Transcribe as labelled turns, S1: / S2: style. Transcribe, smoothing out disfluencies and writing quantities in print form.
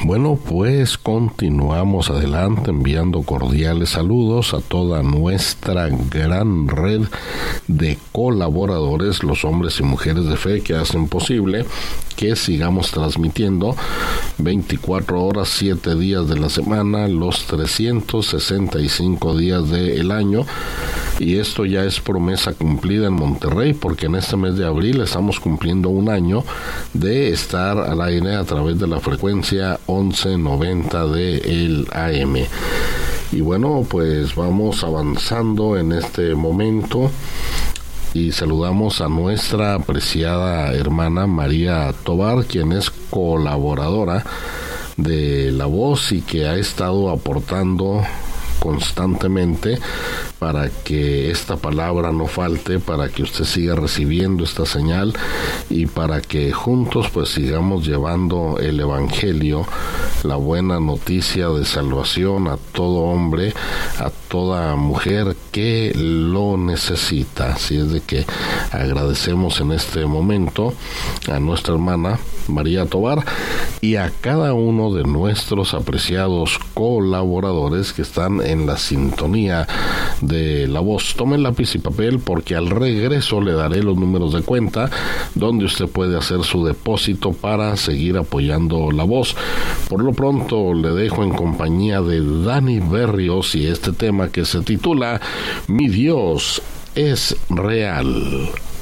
S1: Bueno, pues continuamos adelante enviando cordiales saludos a toda nuestra gran red de colaboradores, los hombres y mujeres de fe que hacen posible que sigamos transmitiendo 24 horas, 7 días de la semana, los 365 días del año. Y esto ya es promesa cumplida en Monterrey, porque en este mes de abril estamos cumpliendo un año de estar al aire a través de la frecuencia 1190 de el AM. Y bueno, pues vamos avanzando en este momento y saludamos a nuestra apreciada hermana María Tobar, quien es colaboradora de La Voz y que ha estado aportando constantemente para que esta palabra no falte, para que usted siga recibiendo esta señal y para que juntos pues sigamos llevando el evangelio, la buena noticia de salvación a todo hombre, a toda mujer que lo necesita. Así es de que agradecemos en este momento a nuestra hermana María Tobar y a cada uno de nuestros apreciados colaboradores que están en la sintonía de La Voz. Tomen lápiz y papel porque al regreso le daré los números de cuenta donde usted puede hacer su depósito para seguir apoyando La Voz. Por lo pronto le dejo en compañía de Dani Berrios y este tema que se titula Mi Dios es real.